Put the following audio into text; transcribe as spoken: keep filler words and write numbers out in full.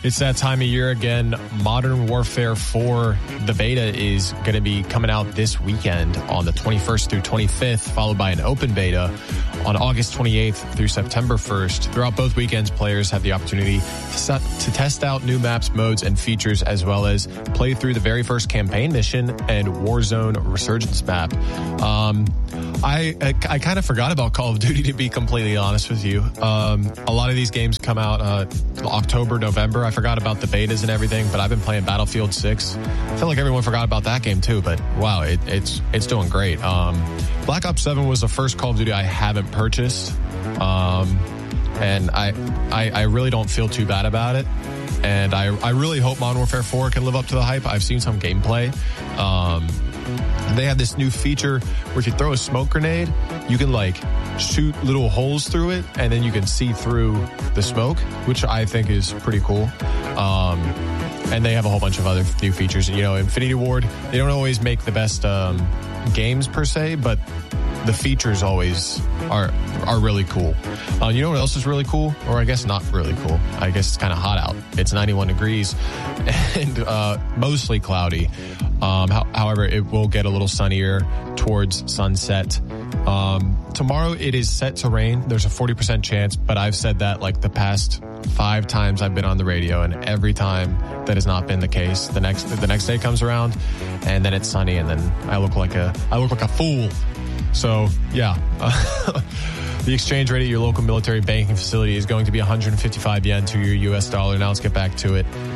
It's that time of year again. Modern Warfare four, the beta is going to be coming out this weekend on the twenty-first through twenty-fifth, followed by an open beta on August twenty-eighth through September first. Throughout both weekends, players have the opportunity to, set, to test out new maps, modes, and features, as well as play through the very first campaign mission and Warzone Resurgence map. Um, I, I, I kind of forgot about Call of Duty, to be completely honest with you. Um, a lot of these games come out uh, October, November. I forgot about the betas and everything, but I've been playing Battlefield six. I feel like everyone forgot about that game too, but wow, it, it's it's doing great. Um, Black Ops seven was the first Call of Duty I haven't purchased, um, and I, I I really don't feel too bad about it. And I I really hope Modern Warfare four can live up to the hype. I've seen some gameplay. Um, They have this new feature where if you throw a smoke grenade, you can like shoot little holes through it, and then you can see through the smoke, which I think is pretty cool. Um, and they have a whole bunch of other new features. You know, Infinity Ward, they don't always make the best um, games per se, but the features always are are really cool. Uh, you know what else is really cool? Or I guess not really cool. I guess it's kind of hot out. It's ninety-one degrees and uh, mostly cloudy. Um, how, however, it will get a little sunnier towards sunset. Um, tomorrow it is set to rain. There's a forty percent chance, but I've said that like the past five times I've been on the radio, and every time that has not been the case. The next the next day comes around, and then it's sunny, and then I look like a I look like a fool. So yeah. The exchange rate at your local military banking facility is going to be one hundred fifty-five yen to your U S dollar. Now let's get back to it.